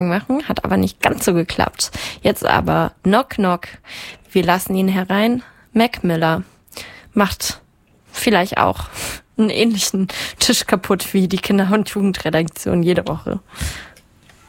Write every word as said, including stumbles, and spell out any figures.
machen, hat aber nicht ganz so geklappt. Jetzt aber knock knock, wir lassen ihn herein. Mac Miller macht vielleicht auch einen ähnlichen Tisch kaputt wie die Kinder- und Jugendredaktion jede Woche.